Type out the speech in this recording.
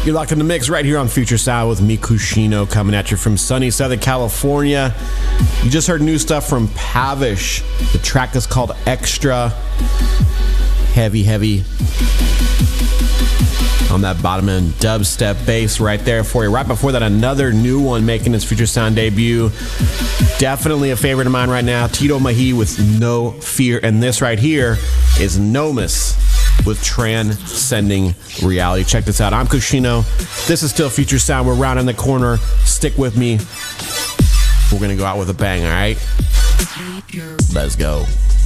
You're locked in the mix right here on Future Sound with me, Kushino, coming at you from sunny Southern California. You just heard new stuff from Pavish. The track is called Extra. Heavy on that bottom end dubstep bass right there for you. Right before that, another new one making its Future Sound debut. Definitely a favorite of mine right now. Tito Mahi with No Fear. And this right here is Nomis with Transcending Reality. Check this out. I'm Kushino. This is still Future Sound. We're rounding the corner. Stick with me. We're going to go out with a bang, all right? Let's go.